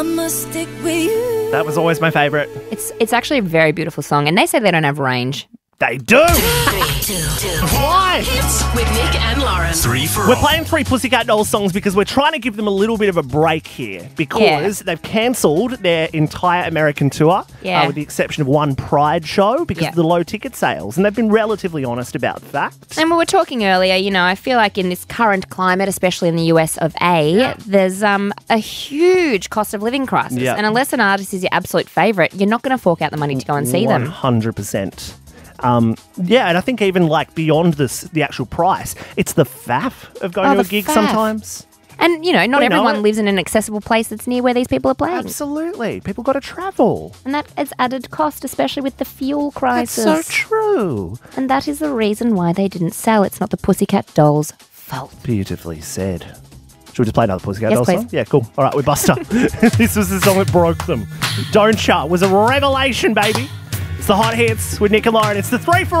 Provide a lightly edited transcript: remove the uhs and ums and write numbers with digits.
That was always my favourite. It's actually a very beautiful song, and they say they don't have range. They do. Why? Hits with Nick and Lauren. 3 for We're all. playing 3 Pussycat Dolls songs because we're trying to give them a little bit of a break here because they've cancelled their entire American tour with the exception of one Pride show because of the low ticket sales. And they've been relatively honest about that. And we were talking earlier, I feel like in this current climate, especially in the US of A, there's a huge cost of living crisis. Yeah. And unless an artist is your absolute favourite, you're not going to fork out the money to go and see them. 100%. And I think even like beyond the actual price, it's the faff of going to a gig sometimes. And, not everyone lives in an accessible place that's near where these people are playing. Absolutely. People got to travel. And that is added cost, especially with the fuel crisis. That's so true. And that is the reason why they didn't sell. It's not the Pussycat Dolls' fault. Beautifully said. Should we just play another Pussycat Dolls please. song? Yeah, cool. All right, we bust up. This was the song that broke them. Don't Cha was a revelation, baby. It's the Hot Hits with Nick and Lauren. It's the 3 for